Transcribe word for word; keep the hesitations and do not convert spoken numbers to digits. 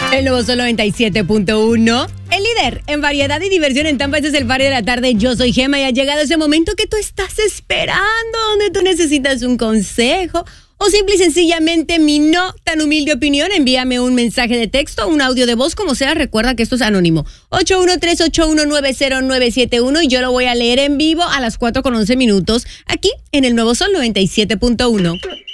El nuevo Sol noventa y siete punto uno. El líder en variedad y diversión en Tampa. Este es el Party de la Tarde. Yo soy Gema y ha llegado ese momento que tú estás esperando, donde tú necesitas un consejo o simple y sencillamente mi no tan humilde opinión. Envíame un mensaje de texto, un audio de voz, como sea. Recuerda que esto es anónimo. ocho uno tres, ocho uno nueve, cero nueve siete uno y yo lo voy a leer en vivo a las cuatro con once minutos aquí en el nuevo Sol noventa y siete punto uno.